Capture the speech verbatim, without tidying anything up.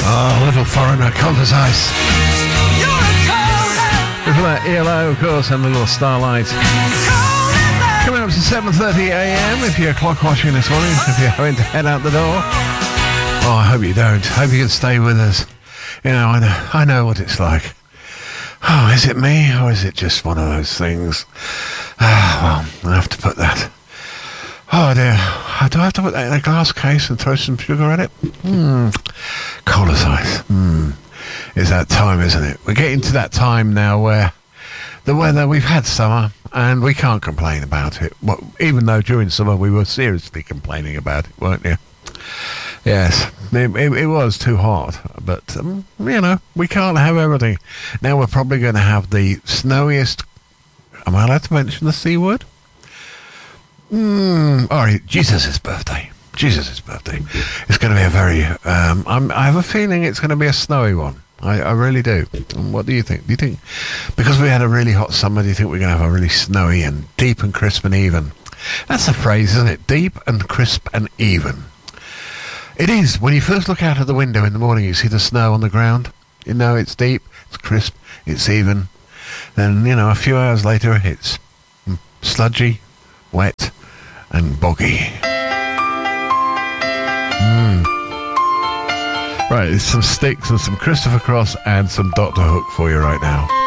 Oh, Little Foreigner, cold as ice. Before that, E L O, of course, and the Little Starlight. Coming up to seven thirty a.m. if you're clock watching this morning, if you're going to head out the door. Oh, I hope you don't. Hope you can stay with us. You know, I know, I know what it's like. Oh, is it me, or is it just one of those things? Ah, well, I have to put that. Oh dear, do I have to put that in a glass case and throw some sugar at it? Hmm, cold as ice. Hmm, it's that time, isn't it? We're getting to that time now where the weather, we've had summer, and we can't complain about it. Well, even though during summer we were seriously complaining about it, weren't you? Yes, it, it, it was too hot, but, um, you know, we can't have everything. Now we're probably going to have the snowiest, am I allowed to mention the C word? Mm, all right, Jesus' birthday. Jesus' birthday. It's going to be a very, um, I'm, I have a feeling it's going to be a snowy one. I, I really do. And what do you think? Do you think, because we had a really hot summer, do you think we're going to have a really snowy and deep and crisp and even? That's the phrase, isn't it? Deep and crisp and even. It is. When you first look out of the window in the morning, you see the snow on the ground. You know it's deep, it's crisp, it's even. Then, you know, a few hours later, it's sludgy, wet, and boggy. Mm. Right, there's some Styx and some Christopher Cross and some Doctor Hook for you right now.